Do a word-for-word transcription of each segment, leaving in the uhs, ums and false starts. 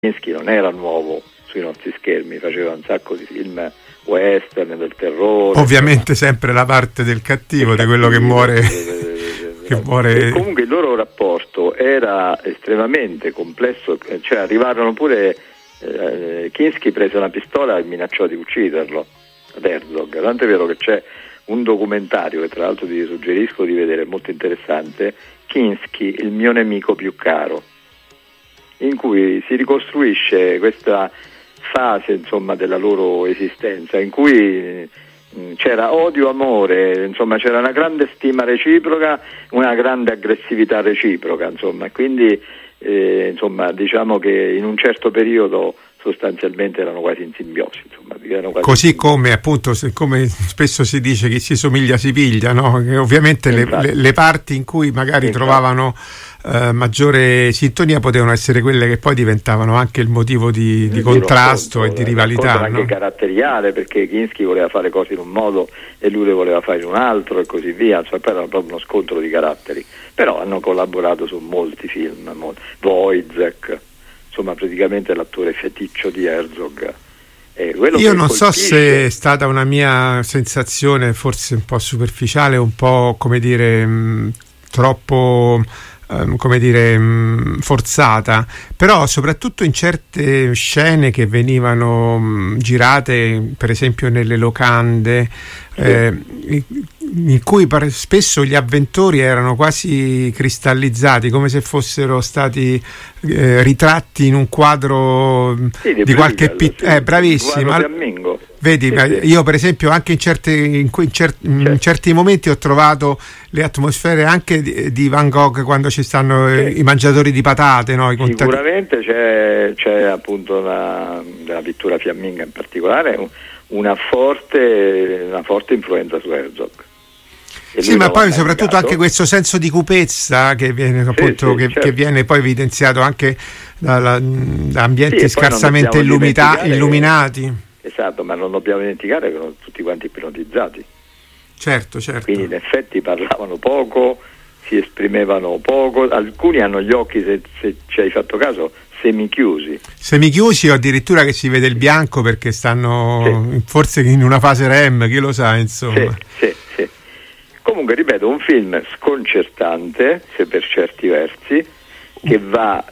Kinski non era nuovo sui nostri schermi, faceva un sacco di film western, del terrore. Ovviamente sempre la parte del cattivo, di quello che muore, che muore. E comunque il loro rapporto era estremamente complesso, cioè arrivarono pure eh, Kinski prese una pistola e minacciò di ucciderlo ad Herzog, tanto è vero che c'è un documentario che tra l'altro ti suggerisco di vedere, molto interessante, Kinski, il mio nemico più caro, in cui si ricostruisce questa fase, insomma, della loro esistenza, in cui mh, c'era odio, amore, insomma c'era una grande stima reciproca, una grande aggressività reciproca, insomma, quindi eh, insomma diciamo che in un certo periodo sostanzialmente erano quasi in simbiosi, insomma, erano quasi così in simbiosi. come appunto se, come spesso si dice, chi si somiglia si piglia, no? Che ovviamente le, le, le parti in cui magari Infatti. trovavano eh, maggiore sintonia potevano essere quelle che poi diventavano anche il motivo di, di contrasto e di rivalità, anche no? caratteriale, perché Kinski voleva fare cose in un modo e lui le voleva fare in un altro e così via, insomma, poi era proprio uno scontro di caratteri, però hanno collaborato su molti film, molti. Wojciech, insomma praticamente l'attore feticcio di Herzog. Eh, Io non colpisce... so se è stata una mia sensazione, forse un po' superficiale, un po' come dire mh, troppo um, come dire mh, forzata, però soprattutto in certe scene che venivano mh, girate per esempio nelle locande, sì. eh, in cui spesso gli avventori erano quasi cristallizzati, come se fossero stati eh, ritratti in un quadro sì, di, di qualche pittore. Sì, eh, bravissimo. Vedi, sì, sì. Io per esempio anche in, certi, in, in, cer- certo. in certi momenti ho trovato le atmosfere anche di, di Van Gogh, quando ci stanno sì. i mangiatori di patate, no? I Sicuramente c'è, c'è appunto una, della pittura fiamminga in particolare una forte, una forte influenza su Herzog. Sì, ma poi soprattutto anche questo senso di cupezza che viene, appunto, sì, sì, che, certo. che viene poi evidenziato anche da, da, da ambienti sì, scarsamente illumita- illuminati. Che, esatto, ma non dobbiamo dimenticare che erano tutti quanti ipnotizzati. Certo, certo. Quindi in effetti parlavano poco, si esprimevano poco, alcuni hanno gli occhi, se, se ci hai fatto caso, semichiusi. Semichiusi o addirittura che si vede il bianco perché stanno sì. forse in una fase R E M, chi lo sa, insomma. Sì, sì, sì. Comunque, ripeto, un film sconcertante, se per certi versi, che va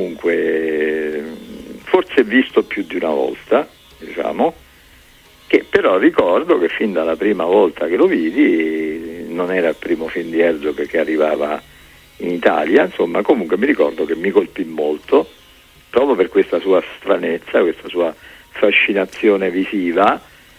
comunque forse visto più di una volta, diciamo, che però ricordo che fin dalla prima volta che lo vidi non era il primo film di Herzog che arrivava in Italia, insomma, comunque mi ricordo che mi colpì molto, proprio per questa sua stranezza, questa sua fascinazione visiva,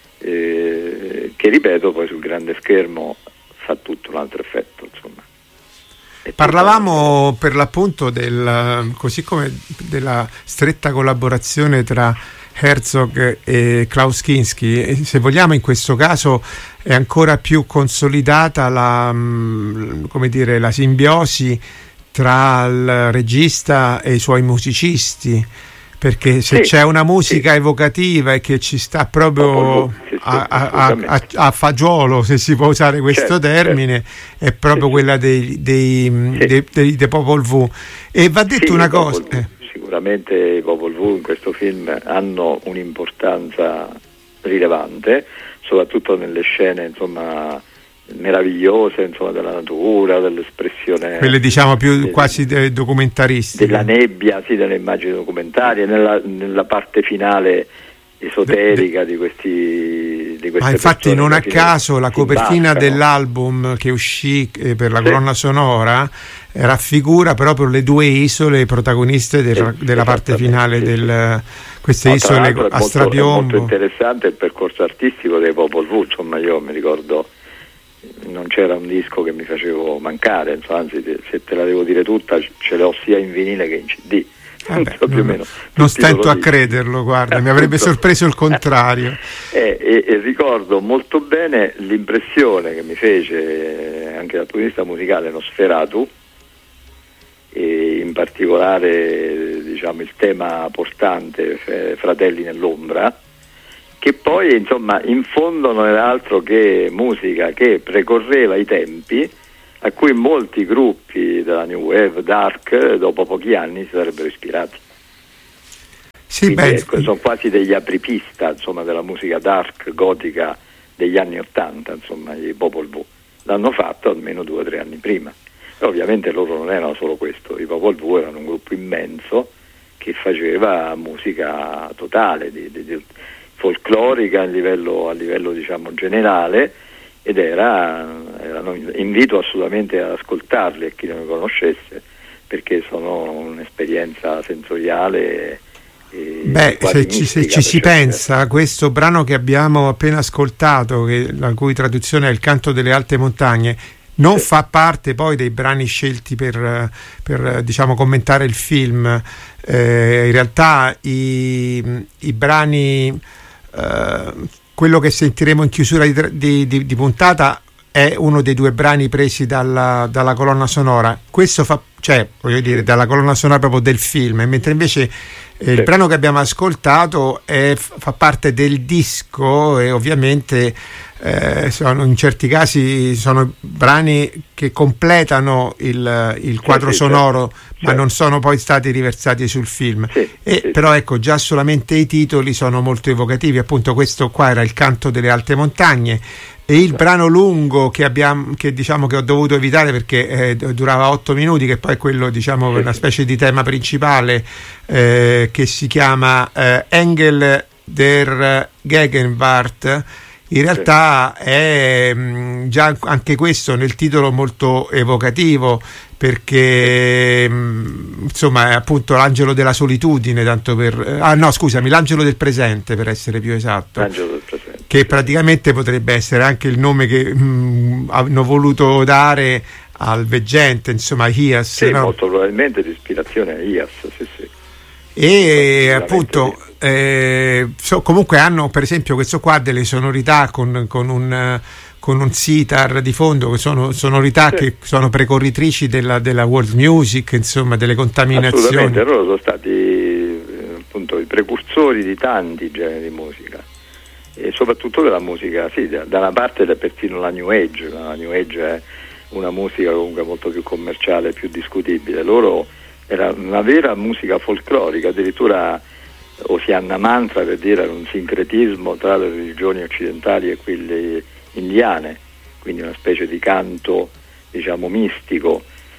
eh, che ripeto poi sul grande schermo fa tutto un altro effetto, insomma. E parlavamo tutto... per l'appunto del, così come della stretta collaborazione tra Herzog e Klaus Kinski, e se vogliamo in questo caso è ancora più consolidata la, come dire, la simbiosi tra il regista e i suoi musicisti, perché se sì, c'è una musica sì. evocativa e che ci sta proprio sì, sì, a, a, a, a fagiolo, se si può usare questo certo, termine, certo. è proprio sì, quella dei, dei, sì. dei, dei, dei Popol Vuh. E va detto sì, una cosa... Eh. Sicuramente i Popol Vuh in questo film hanno un'importanza rilevante, soprattutto nelle scene, insomma, meravigliose, insomma, della natura, dell'espressione, quelle diciamo più del, quasi documentaristiche, della nebbia, sì, delle immagini documentarie, nella, nella parte finale esoterica de, de, di questi di queste ma infatti non a caso la copertina imbassano. Dell'album che uscì eh, per la sì. colonna sonora raffigura proprio le due isole protagoniste del, sì, della parte finale sì, del sì. queste no, isole a strapiombo. È molto interessante il percorso artistico dei Popol Vuh, insomma, io mi ricordo non c'era un disco che mi facevo mancare, insomma, anzi se te la devo dire tutta ce l'ho sia in vinile che in C D. Vabbè, so più non, o meno, non stento a crederlo, guarda, mi avrebbe sorpreso il contrario. eh, e, e ricordo molto bene l'impressione che mi fece anche dal punto di vista musicale Nosferatu, e in particolare diciamo il tema portante Fratelli nell'ombra, che poi insomma in fondo non era altro che musica che precorreva i tempi a cui molti gruppi della New Wave Dark dopo pochi anni si sarebbero ispirati. Sì, beh, sono quasi degli apripista, insomma, della musica dark, gotica degli anni Ottanta, insomma, i Popol Vuh. L'hanno fatto almeno due o tre anni prima. E ovviamente loro non erano solo questo, i Popol Vuh erano un gruppo immenso che faceva musica totale, di, di, di folclorica a livello, a livello diciamo generale, ed era, erano, invito assolutamente ad ascoltarli, a chi non li conoscesse, perché sono un'esperienza sensoriale. Beh, se ci, se ci si pensa, questo brano che abbiamo appena ascoltato, che, la cui traduzione è Il canto delle alte montagne, non sì. fa parte poi dei brani scelti per, per diciamo commentare il film. Eh, in realtà i, i brani, eh, quello che sentiremo in chiusura di, di, di puntata è uno dei due brani presi dalla, dalla colonna sonora. Questo fa, cioè, voglio dire, dalla colonna sonora proprio del film, mentre invece eh, il brano che abbiamo ascoltato è, fa parte del disco, e ovviamente eh, sono, in certi casi sono brani che completano il, il quadro sì, sonoro, certo. ma non sono poi stati riversati sul film. Sì, e, sì. Però ecco, già solamente i titoli sono molto evocativi. Appunto, questo qua era Il canto delle alte montagne. E il brano lungo che abbiamo, che diciamo che ho dovuto evitare perché eh, durava otto minuti, che poi è quello, diciamo, una specie di tema principale, eh, che si chiama eh, Engel der Gegenwart, in realtà è mh, già anche questo nel titolo molto evocativo, perché mh, insomma è appunto l'angelo della solitudine, tanto per ah no scusami l'angelo del presente, per essere più esatto, l'angelo del presente, che praticamente potrebbe essere anche il nome che mh, hanno voluto dare al veggente, insomma, Hias. Sì, no? molto probabilmente di ispirazione a Hias, sì sì. E appunto eh, so, comunque hanno, per esempio, questo qua delle sonorità con, con un con un sitar di fondo, che sono sonorità sì. che sono precorritrici della, della world music, insomma, delle contaminazioni. Assolutamente, loro sono stati eh, appunto i precursori di tanti generi di musica, e soprattutto della musica, sì, da, da una parte è persino la New Age. La New Age è una musica comunque molto più commerciale, più discutibile. Loro era una vera musica folclorica, addirittura Osianna Mantra, per dire, era un sincretismo tra le religioni occidentali e quelle indiane, quindi una specie di canto, diciamo, mistico.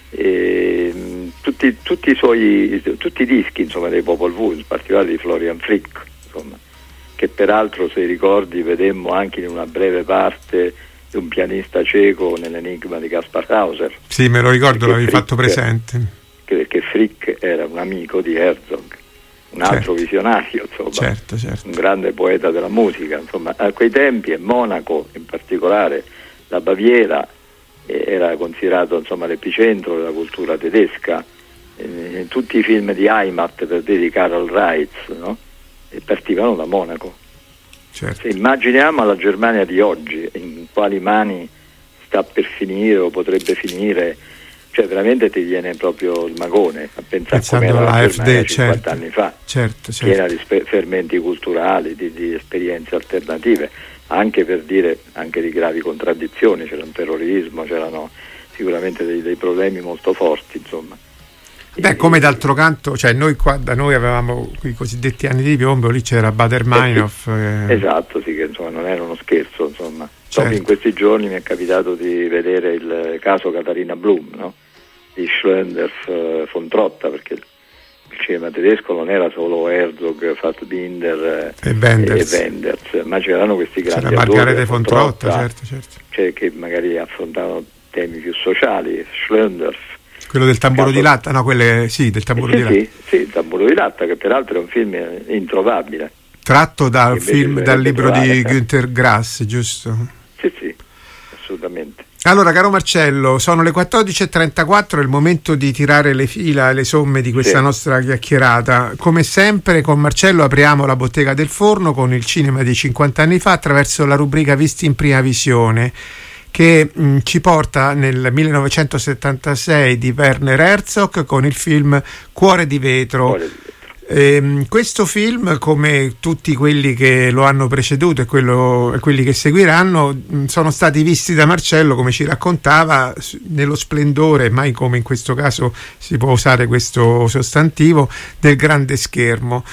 E, mh, tutti, tutti i suoi tutti i dischi, insomma, dei Popol Vuh, in particolare di Florian Frick, insomma, che peraltro, se ricordi, vedemmo anche in una breve parte di un pianista ceco nell'Enigma di Kaspar Hauser. Sì, me lo ricordo, l'avevi fatto presente. Perché Frick era un amico di Herzog, un altro certo. visionario, insomma, certo, certo. un grande poeta della musica, insomma. A quei tempi, e Monaco in particolare, la Baviera, eh, era considerato, insomma, l'epicentro della cultura tedesca. Eh, in tutti i film di Heimat, per dire, di Karl Reitz, no? E partivano da Monaco. Certo. Se immaginiamo la Germania di oggi, in quali mani sta per finire o potrebbe finire, cioè veramente ti viene proprio il magone a pensare come era la Germania cinquanta anni fa, certo, certo. piena di spe- fermenti culturali, di, di esperienze alternative, anche, per dire, anche di gravi contraddizioni. C'era un terrorismo, c'erano sicuramente dei, dei problemi molto forti, insomma. Beh, e, come d'altro canto, cioè noi qua da noi avevamo i cosiddetti anni di piombo, lì c'era Baader-Meinhof. Eh, esatto, sì, che insomma non era uno scherzo, insomma. Certo. Proprio in questi giorni mi è capitato di vedere il caso Katharina Blum, no? Di Schlöndorff, uh, von Trotta, perché il cinema tedesco non era solo Herzog, Fassbinder e Wenders, e Wenders, ma c'erano questi grandi c'era autori, Margarete von Trotta, certo, certo. Cioè, che magari affrontavano temi più sociali. Schlöndorff, quello del tamburo caso... di latta, no, quelle sì, del tamburo eh, sì, di latta. Sì, sì, il tamburo di latta, che peraltro è un film introvabile. Tratto dal film, dal libro di Günter Grass, giusto? Sì, sì, assolutamente. Allora, caro Marcello, sono le quattordici e trentaquattro, è il momento di tirare le fila e le somme di questa sì. nostra chiacchierata. Come sempre, con Marcello apriamo la bottega del forno con il cinema di cinquanta anni fa attraverso la rubrica Visti in prima visione, che mh, ci porta nel millenovecentosettantasei di Werner Herzog con il film Cuore di vetro. Cuore di vetro. Eh, questo film, come tutti quelli che lo hanno preceduto e, quello, e quelli che seguiranno, mh, sono stati visti da Marcello, come ci raccontava, nello splendore, mai come in questo caso si può usare questo sostantivo, del grande schermo.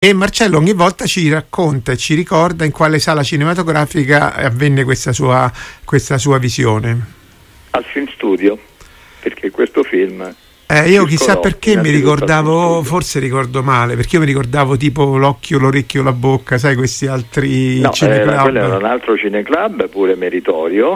E Marcello ogni volta ci racconta e ci ricorda in quale sala cinematografica avvenne questa sua, questa sua visione. Al Film Studio, perché questo film... Eh, io chissà perché mi ricordavo, forse ricordo male, perché io mi ricordavo tipo l'occhio, l'orecchio, la bocca, sai, questi altri no, cineclub. Era, quello era un altro cineclub, pure meritorio,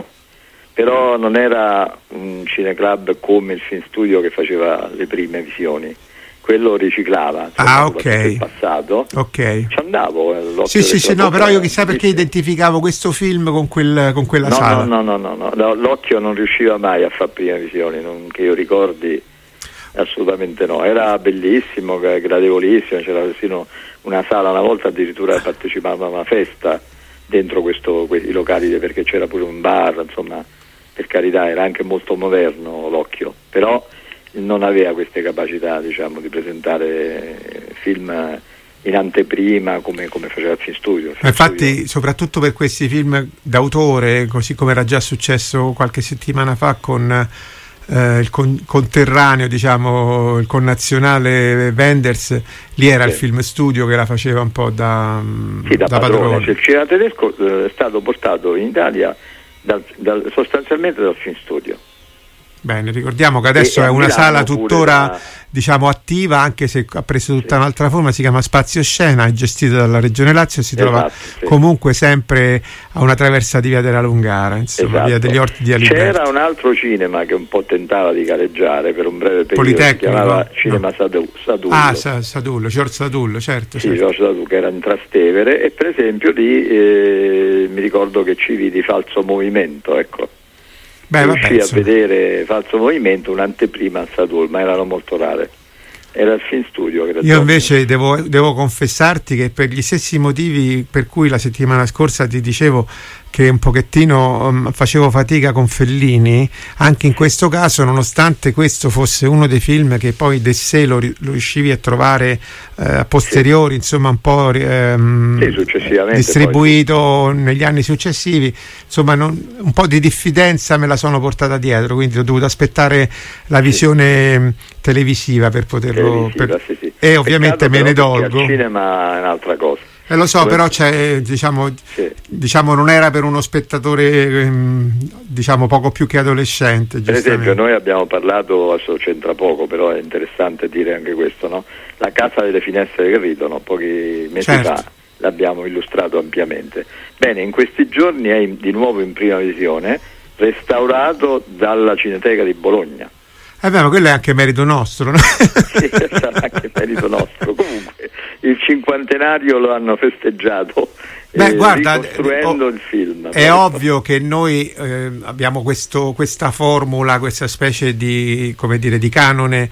però non era un cineclub come il Film Studio che faceva le prime visioni. Quello riciclava, cioè ah, ok, il passato. Ok. Ci andavo. Sì, sì, sì, no, però io chissà perché identificavo questo film con, quel, con quella no, sala. No, no, no, no, no, l'occhio non riusciva mai a fare prime visioni, non, che io ricordi. Assolutamente no, era bellissimo, gradevolissimo, c'era persino una sala, una volta addirittura partecipava a una festa dentro questo, questi locali, perché c'era pure un bar, insomma, per carità, era anche molto moderno l'occhio, però non aveva queste capacità, diciamo, di presentare film in anteprima come, come faceva il Film Studio. Il Film Infatti, Studio. Soprattutto per questi film d'autore, così come era già successo qualche settimana fa con Eh, il con- conterraneo, diciamo, il connazionale Wenders, lì era sì. il Film Studio che la faceva un po' da, sì, da, da padrone. padrone. Cioè, il cinema tedesco eh, è stato portato in Italia dal, dal, sostanzialmente dal Film Studio. Bene, ricordiamo che adesso e è una sala tuttora da... diciamo attiva, anche se ha preso tutta sì. un'altra forma, si chiama Spazio Scena, è gestita dalla Regione Lazio e si esatto, trova sì. comunque sempre a una traversa di Via della Lungara, insomma, esatto. Via degli Orti di Aliberti. C'era un altro cinema che un po' tentava di gareggiare per un breve periodo, Politecnico, si chiamava Cinema no. Sadu, Sadullo. Ah, Sadullo, George Sadullo, certo. Sì, certo. George Sadullo, che era in Trastevere, e per esempio lì eh, mi ricordo che ci vidi Falso Movimento, ecco. Beh, riuscì a vedere Falso Movimento, un'anteprima a Sadullo, ma erano molto rare. Era il Film Studio che era io invece devo, devo confessarti che per gli stessi motivi per cui la settimana scorsa ti dicevo che un pochettino um, facevo fatica con Fellini, anche in questo caso, nonostante questo fosse uno dei film che poi de sé lo, lo riuscivi a trovare eh, a posteriori, sì. insomma un po' ehm, sì, successivamente distribuito poi. negli anni successivi, insomma non, un po' di diffidenza me la sono portata dietro, quindi ho dovuto aspettare la visione sì. televisiva per poterlo televisiva, per, sì, sì. e ovviamente Peccato, me ne dolgo. Il cinema è un'altra cosa. Eh, lo so, però c'è, diciamo, sì. diciamo non era per uno spettatore ehm, diciamo poco più che adolescente. Per esempio noi abbiamo parlato, adesso c'entra poco, però è interessante dire anche questo, no? La Casa delle Finestre che ridono, pochi mesi certo. fa l'abbiamo illustrato ampiamente. Bene, in questi giorni è in, di nuovo in prima visione, restaurato dalla Cineteca di Bologna. Eh beh, ma quello è anche merito nostro, no? Sì, sarà anche merito nostro. Comunque il cinquantenario lo hanno festeggiato Beh, eh, guarda, ricostruendo oh, il film. È ovvio che noi eh, abbiamo questo, questa formula, questa specie di, come dire, di canone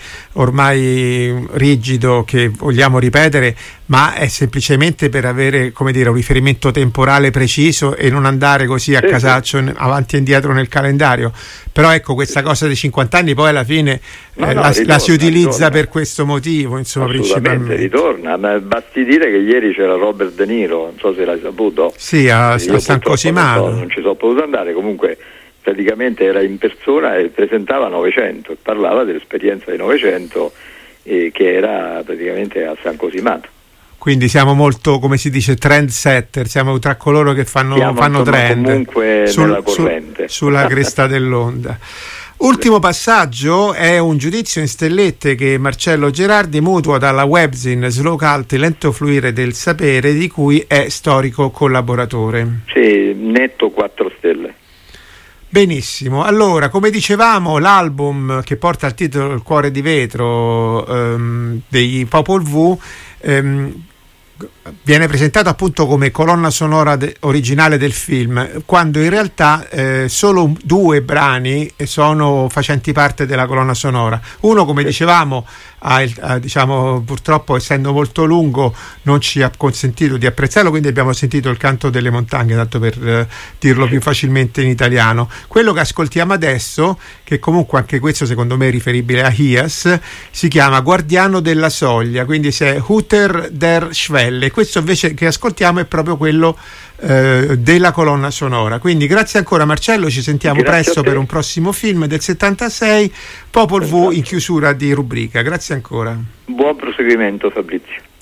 ormai rigido che vogliamo ripetere, ma è semplicemente per avere, come dire, un riferimento temporale preciso e non andare così a sì, casaccio sì. avanti e indietro nel calendario. Però ecco, questa cosa dei cinquanta anni poi alla fine no, eh, no, la, ritorna, la si utilizza ritorna. per questo motivo, insomma, principalmente. Ritorna, ma basti dire che ieri c'era Robert De Niro, non so se l'hai saputo. Sì, a, a San Cosimano. Non, so, non ci sono potuto andare, comunque praticamente era in persona e presentava Novecento e parlava dell'esperienza di Novecento eh, che era praticamente a San Cosimano. Quindi siamo molto, come si dice, trendsetter, siamo tra coloro che fanno, siamo, fanno insomma, trend comunque sul, nella corrente. Su, sulla cresta dell'onda. Ultimo passaggio è un giudizio in stellette che Marcello Gerardi mutua dalla webzine Slow Cult, lento fluire del sapere, di cui è storico collaboratore. Sì, netto quattro stelle. Benissimo, allora come dicevamo l'album che porta il titolo Il cuore di vetro ehm, dei Popol Vuh ehm, viene presentato appunto come colonna sonora de- originale del film, quando in realtà eh, solo due brani sono facenti parte della colonna sonora. Uno, come dicevamo, ha, ha, diciamo, purtroppo essendo molto lungo non ci ha consentito di apprezzarlo, quindi abbiamo sentito Il canto delle montagne, tanto per eh, dirlo più facilmente in italiano. Quello che ascoltiamo adesso, che comunque anche questo secondo me è riferibile a Hias, si chiama Guardiano della soglia, quindi se è Huter der Schwelle. Questo invece che ascoltiamo è proprio quello eh, della colonna sonora. Quindi grazie ancora Marcello, ci sentiamo grazie presto per un prossimo film del settantasei, Popol Vuh, in chiusura di rubrica. Grazie ancora. Buon proseguimento Fabrizio.